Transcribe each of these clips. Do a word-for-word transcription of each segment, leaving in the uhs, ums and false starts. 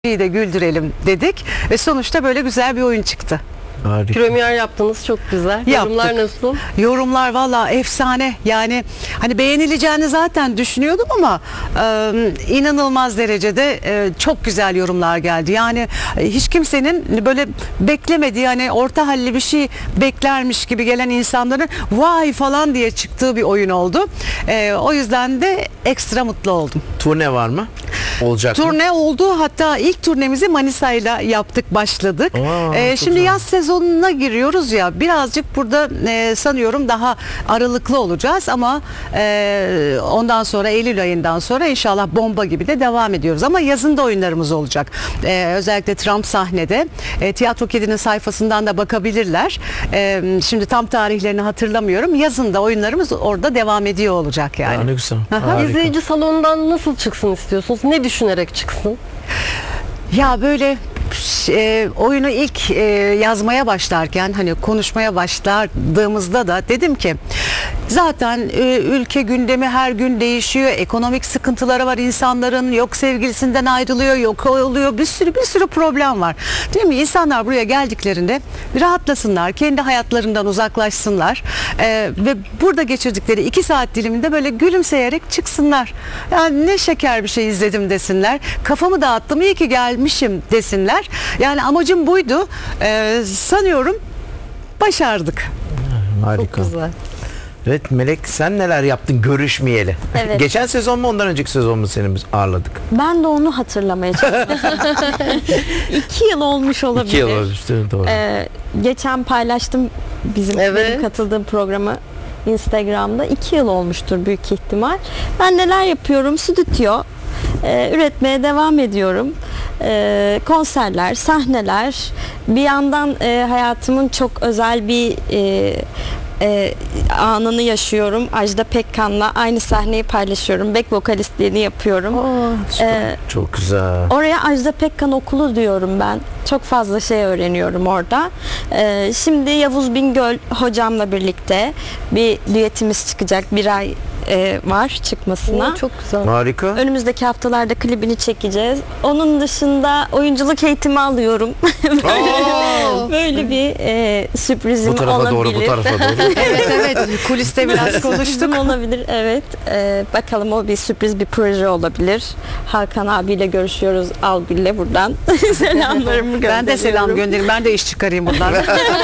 de güldürelim dedik ve sonuçta böyle güzel bir oyun çıktı. Harika. Premier yaptınız, çok güzel. Yaptık. Yorumlar nasıl? Yorumlar valla efsane. Yani hani beğenileceğini zaten düşünüyordum ama e, inanılmaz derecede e, çok güzel yorumlar geldi. Yani e, hiç kimsenin böyle beklemediği, hani orta halli bir şey beklermiş gibi gelen insanların vay falan diye çıktığı bir oyun oldu. E, o yüzden de ekstra mutlu oldum. Turne var mı? Olacak mı? Turne oldu. Hatta ilk turnemizi Manisa'yla yaptık, başladık. Aa, Ee, çok şimdi güzel. yaz sezonuna giriyoruz ya. Birazcık burada e, sanıyorum daha aralıklı olacağız ama e, ondan sonra Eylül ayından sonra inşallah bomba gibi de devam ediyoruz. Ama yazın da oyunlarımız olacak. E, özellikle Trump sahnede. E, Tiyatro Kedi'nin sayfasından da bakabilirler. E, şimdi tam tarihlerini hatırlamıyorum. Yazın da oyunlarımız orada devam ediyor olacak yani. Aa, ne güzel. Aha. Harika. İzleyici salondan nasıl çıksın istiyorsunuz? Ne düşünerek çıksın? Ya böyle e, oyunu ilk e, yazmaya başlarken, hani konuşmaya başladığımızda da dedim ki zaten e, ülke gündemi her gün değişiyor. Ekonomik sıkıntıları var insanların. Yok sevgilisinden ayrılıyor, yok oluyor. Bir sürü bir sürü problem var. Değil mi? İnsanlar buraya geldiklerinde bir rahatlasınlar. Kendi hayatlarından uzaklaşsınlar. E, ve burada geçirdikleri iki saat diliminde böyle gülümseyerek çıksınlar. Yani ne şeker bir şey izledim desinler. Kafamı dağıttım, iyi ki gelmişim desinler. Yani amacım buydu. E, sanıyorum başardık. Harika. Çok güzel. Evet Melek, sen neler yaptın görüşmeyeli? Evet. Geçen sezon mu ondan önceki sezon mu seni biz ağırladık? Ben de onu hatırlamaya çalışıyorum. İki yıl olmuş olabilir. İki yıl olmuştu, doğru. Ee, geçen paylaştım bizim Evet. benim katıldığım programı Instagram'da. iki yıl olmuştur büyük ihtimal. Ben neler yapıyorum? Stüdyo. Ee, üretmeye devam ediyorum. Ee, konserler, sahneler. Bir yandan e, hayatımın çok özel bir e, e, anını yaşıyorum. Ajda Pekkan'la aynı sahneyi paylaşıyorum. Back vokalistliğini yapıyorum. Ee, Çok güzel. Oraya Ajda Pekkan Okulu diyorum ben. Çok fazla şey öğreniyorum orada. Ee, şimdi Yavuz Bingöl hocamla birlikte bir düetimiz çıkacak. Bir ay e, var çıkmasına. Oo, çok güzel. Harika. Önümüzdeki haftalarda klibini çekeceğiz. Onun dışında oyunculuk eğitimi alıyorum. böyle, böyle bir e, sürprizim Bu tarafa olabilir. doğru, bu tarafa doğru. Evet evet, kuliste biraz konuştuk. Sürprizim olabilir, evet. Ee, bakalım, o bir sürpriz bir proje olabilir. Hakan abiyle görüşüyoruz. Algül'le buradan selamlarımı gönderiyorum. Ben de selam göndereyim. Ben de iş çıkarayım buradan.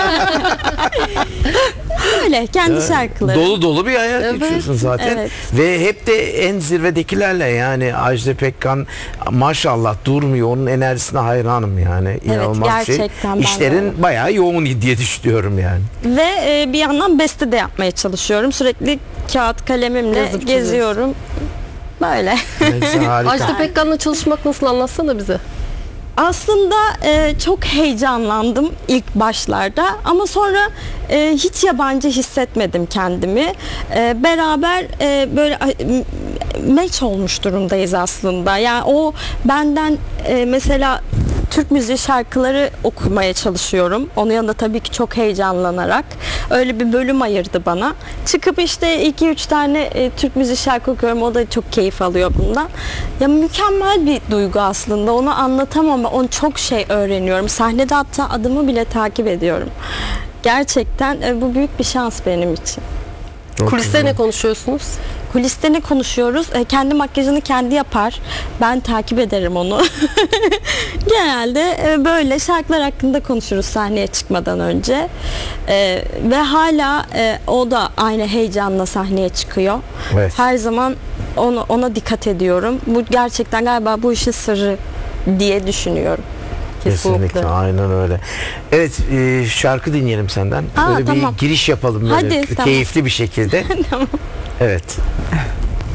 Öyle kendi şarkıları. Dolu dolu bir hayat Evet. geçiyorsun zaten. Evet. Ve hep de en zirvedekilerle, yani Ajda Pekkan maşallah durmuyor. Onun enerjisine hayranım yani. İnanılmaz şey. gerçekten ben de İşlerin bayağı yoğun diye düşünüyorum yani. Ve e, bir yandan beste de yapmaya çalışıyorum. Sürekli kağıt kalemimle Yazıp geziyorum. Böyle. Neyse, harika. Ajda Pekkan'la çalışmak nasıl, anlatsana bize. Aslında e, çok heyecanlandım ilk başlarda ama sonra e, hiç yabancı hissetmedim kendimi. E, beraber e, böyle e, match olmuş durumdayız aslında. Yani o benden e, mesela Türk müziği şarkıları okumaya çalışıyorum. Onun yanında tabii ki çok heyecanlanarak öyle bir bölüm ayırdı bana. Çıkıp işte iki üç tane e, Türk müziği şarkı okuyorum. O da çok keyif alıyor bundan. Ya mükemmel bir duygu aslında. Onu anlatamam ama onu çok şey öğreniyorum. Sahnede hatta adımı bile takip ediyorum. Gerçekten e, bu büyük bir şans benim için. Çok Kuliste güzel. ne konuşuyorsunuz? Kuliste ne konuşuyoruz? E, kendi makyajını kendi yapar. Ben takip ederim onu. Genelde e, böyle şarkılar hakkında konuşuruz sahneye çıkmadan önce. E, ve hala e, o da aynı heyecanla sahneye çıkıyor. Evet. Her zaman onu, ona dikkat ediyorum. Bu gerçekten galiba bu işin sırrı diye düşünüyorum. Kesinlikle. Kesinlikle. Aynen öyle. Evet, e, şarkı dinleyelim senden. Aa, Böyle tamam. bir giriş yapalım böyle Hadi, tamam. keyifli bir şekilde. Tamam. Evet.